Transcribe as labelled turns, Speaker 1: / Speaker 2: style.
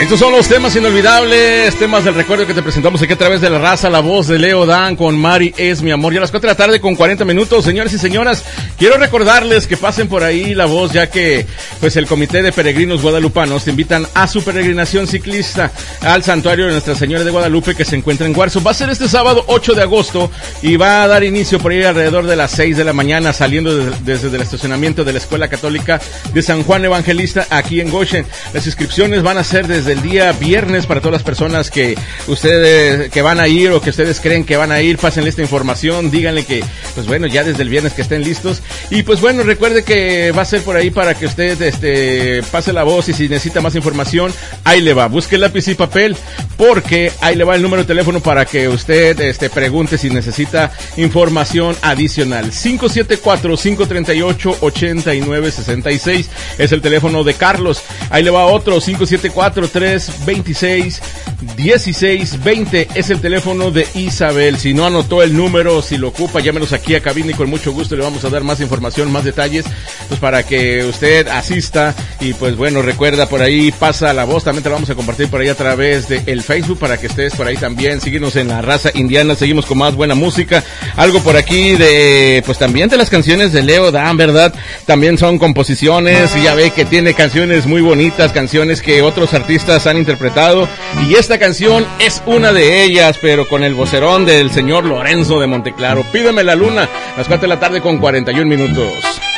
Speaker 1: Estos son los temas inolvidables, temas del recuerdo que te presentamos aquí a través de La Raza, la voz de Leo Dan con Mari es mi amor. Ya a las 4 de la tarde con 40 minutos, señores y señoras, quiero recordarles que pasen por ahí la voz, ya que pues el Comité de Peregrinos Guadalupanos te invitan a su peregrinación ciclista al Santuario de Nuestra Señora de Guadalupe, que se encuentra en Guarzo. Va a ser este sábado 8 de agosto y va a dar inicio por ahí alrededor de las 6 de la mañana, saliendo desde el estacionamiento de la Escuela Católica de San Juan Evangelista aquí en Goshen. Las inscripciones van a ser desde el día viernes para todas las personas que ustedes que van a ir o que ustedes creen que van a ir. Pásenle esta información, díganle que pues bueno, ya desde el viernes que estén listos. Y pues bueno, recuerde que va a ser por ahí para que usted pase la voz, y si necesita más información, ahí le va, busque lápiz y papel, porque ahí le va el número de teléfono para que usted pregunte si necesita información adicional. 574-538-8966 es el teléfono de Carlos. Ahí le va otro, 574-326-1620 es el teléfono de Isabel. Si no anotó el número, si lo ocupa, llámenos aquí a cabina y con mucho gusto le vamos a dar más información, más detalles, pues para que usted asista. Y pues bueno, recuerda, por ahí pasa la voz, también te la vamos a compartir por ahí a través de el Facebook para que estés por ahí también. Síguenos en La Raza Indiana, seguimos con más buena música, algo por aquí de, pues también de las canciones de Leo Dan, ¿verdad? También son composiciones, y ya ve que tiene canciones muy bonitas, canciones que otros artistas han interpretado, y esta canción es una de ellas, pero con el vocerón del señor Lorenzo de Monteclaro. Pídeme la luna, a las 4 de la tarde con 41 minutos.